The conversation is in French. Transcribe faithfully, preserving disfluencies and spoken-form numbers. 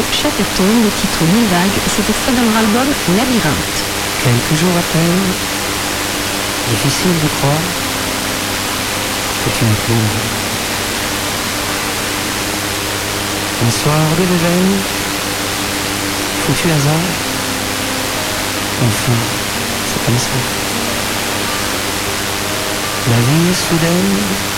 Chatterton, le titre Mille vagues, c'est extrait de leur album Labyrinthe. Quelques jours à peine, difficile de croire que tu n'es plus là. Un soir de réveil, foutu hasard, enfin, c'est comme ça. La vie est soudaine,